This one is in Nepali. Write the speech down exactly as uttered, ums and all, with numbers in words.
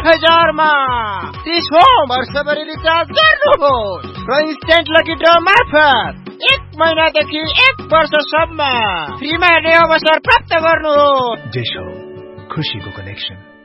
हजारमा तीस हो वर्षभरि रिचार्ज गर्नुहोस् र इन्स्टेन्ट लकी ड्र मार्फत एक महिनादेखि एक वर्षसम्म फ्रीमा हेर्ने अवसर प्राप्त गर्नुहोस्। डिश होम, खुशीको कनेक्सन।